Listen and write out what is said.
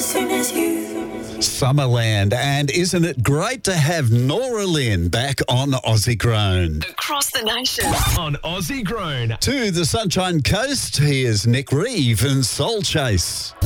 soon as you. Summerland, and isn't it great to have Nora Lynn back on Aussie Grown? Across the nation. On Aussie Grown. To the Sunshine Coast, here's Nick Reeve and Soul Chase.